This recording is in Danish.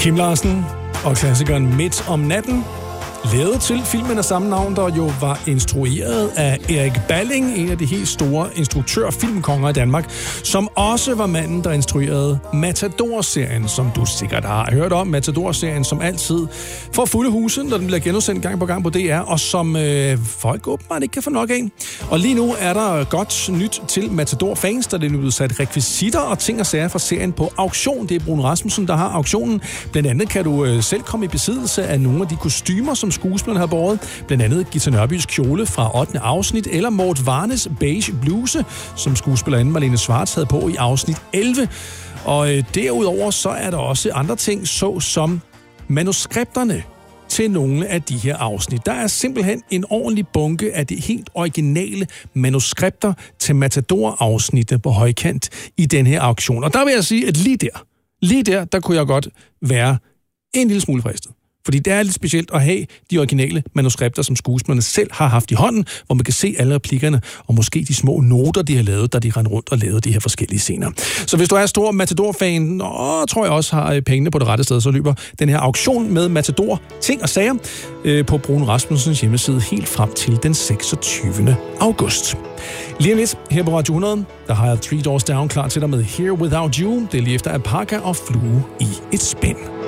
Kim Larsen og klassikeren Midt om natten, lavet til filmen af samme navn, der jo var instrueret af Erik Balling, en af de helt store instruktør-filmkonger i Danmark, som også var manden, der instruerede Matador-serien, som du sikkert har hørt om. Matador-serien, som altid får fulde huse, når den bliver genudsendt gang på gang på DR, og som folk åbenbart ikke kan få nok af. Og lige nu er der godt nyt til Matador-fans, der er blevet sat rekvisitter og ting og sager fra serien på auktion. Det er Bruno Rasmussen, der har auktionen. Blandt andet kan du selv komme i besiddelse af nogle af de kostymer, som skuespillerne har båret. Blandt andet Gita Nørbys kjole fra 8. afsnit, eller Mort Varnes beige bluse, som skuespillerinde Malene Schwartz havde på i afsnit 11. Og derudover så er der også andre ting, såsom manuskripterne til nogle af de her afsnit. Der er simpelthen en ordentlig bunke af de helt originale manuskripter til Matador-afsnittet på højkant i den her auktion. Og der vil jeg sige, at lige der kunne jeg godt være en lille smule fristet. Fordi det er lidt specielt at have de originale manuskripter, som skuespillerne selv har haft i hånden, hvor man kan se alle replikkerne, og måske de små noter, de har lavet, da de rendte rundt og lavede de her forskellige scener. Så hvis du er stor Matador-fan, og tror jeg også har pengene på det rette sted, så løber den her auktion med Matador ting og sager på Bruno Rasmussens hjemmeside helt frem til den 26. august. Lige om lidt, her på Radio 100, der har jeg Three Doors Down klar til dig med Here Without You. Det er lige efter Alpaca og Flue i et spænd.